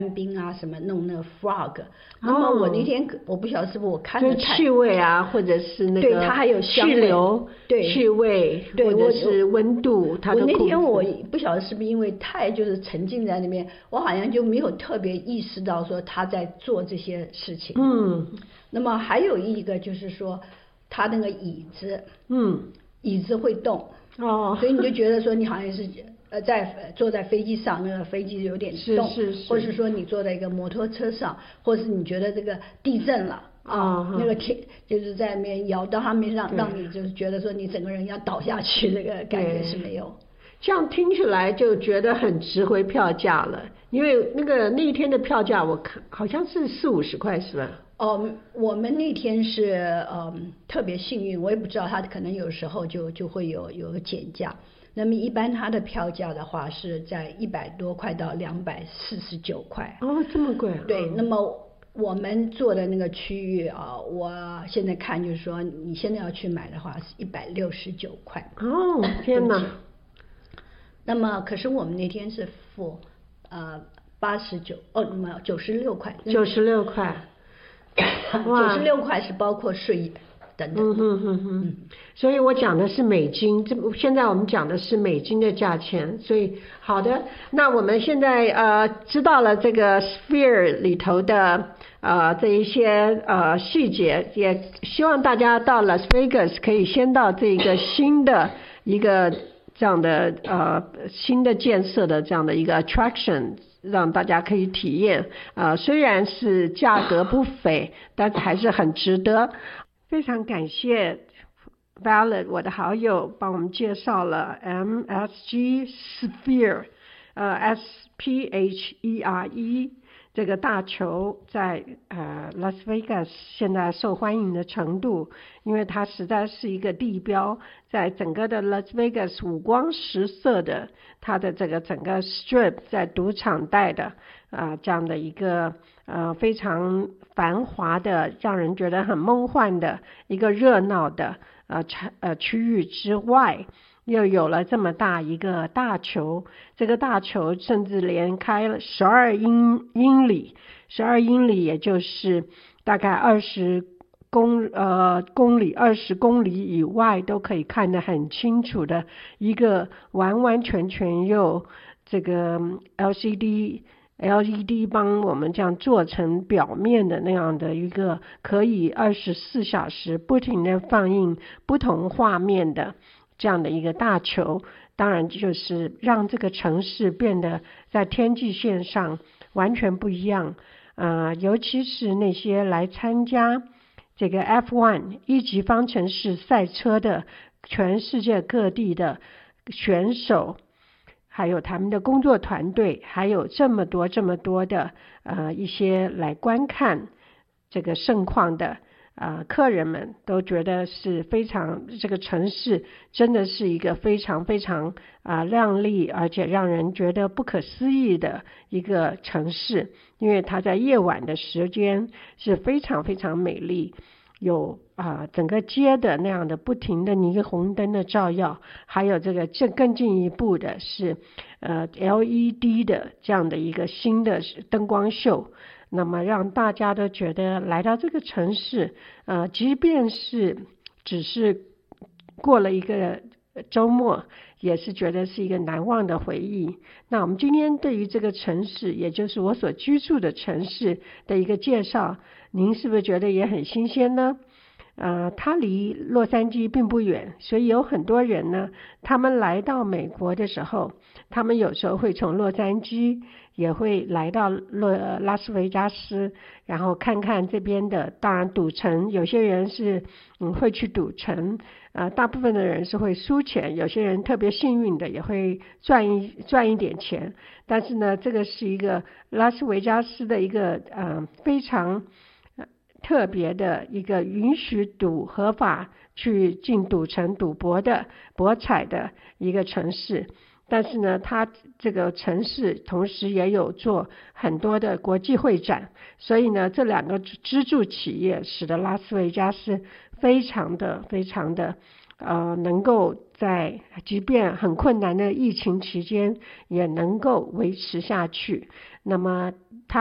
冰啊什么弄那个 frog，那么我那天我不晓得是不是我看的太，气味啊，或者是那个对它还有香味气流， 对气味， 对或者是温度，它我的控制。 那天我不晓得是不是因为太就是沉浸在那边，我好像就没有特别意识到说他在做这些事情。那么还有一个就是说他那个椅子，椅子会动，所以你就觉得说你好像是坐在飞机上，那个飞机有点动，或者是说你坐在一个摩托车上，或者是你觉得这个地震了那个天就是在那边摇到他们让你就是觉得说你整个人要倒下去，那个感觉是没有。 这样听起来就觉得很值回票价了，因为那一天的票价我看好像是40-50块是吧？ 我们那天是特别幸运，我也不知道他可能有时候就会有减价。那么一般它的票价的话是在100多块到249块。 这么贵。 对，那么我们坐的那个区域我现在看就是说你现在要去买的话是169块。 天哪！ 那么可是我们那天是付96块。 96块。 96块是包括税等等。 所以我讲的是美金，现在我们讲的是美金的价钱。所以好的，那我们现在知道了这个 Sphere 里头的这一些细节，也希望大家到 Las Vegas 可以先到这个新的一个这样的新的建设的这样的一个 attraction，让大家可以体验。虽然是价格不菲，但还是很值得。非常感谢 Violet 我的好友帮我们介绍了 MSG Sphere SPHERE 这个大球在Las Vegas 现在受欢迎的程度，因为它实在是一个地标，在整个的 Las Vegas 五光十色的它的这个整个 strip 在赌场带的这样的一个非常繁华的让人觉得很梦幻的一个热闹的区域之外，又有了这么大一个大球，这个大球甚至连开了12英里，12英里也就是大概20公里以外都可以看得很清楚的一个完完全全用这个 LED 帮我们这样做成表面的那样的一个可以24小时不停地放映不同画面的这样的一个大球，当然就是让这个城市变得在天际线上完全不一样。尤其是那些来参加这个 F1 一级方程式赛车的全世界各地的选手，还有他们的工作团队，还有这么多的一些来观看这个盛况的客人们，都觉得是非常，这个城市真的是一个非常非常亮丽而且让人觉得不可思议的一个城市，因为它在夜晚的时间是非常非常美丽，有整个街的那样的不停的霓虹灯的照耀，还有这个更进一步的是LED 的这样的一个新的灯光秀，那么让大家都觉得来到这个城市即便是只是过了一个周末，也是觉得是一个难忘的回忆。那我们今天对于这个城市，也就是我所居住的城市的一个介绍，您是不是觉得也很新鲜呢？它离洛杉矶并不远，所以有很多人呢，他们来到美国的时候，他们有时候会从洛杉矶也会来到拉斯维加斯，然后看看这边的，当然赌城，有些人是会去赌城，大部分的人是会输钱，有些人特别幸运的也会赚一点钱，但是呢，这个是一个拉斯维加斯的一个非常特别的一个允许合法去进赌城赌博的博彩的一个城市，但是呢，它这个城市同时也有做很多的国际会展，所以呢，这两个支柱企业使得拉斯维加斯非常的能够在即便很困难的疫情期间也能够维持下去。那么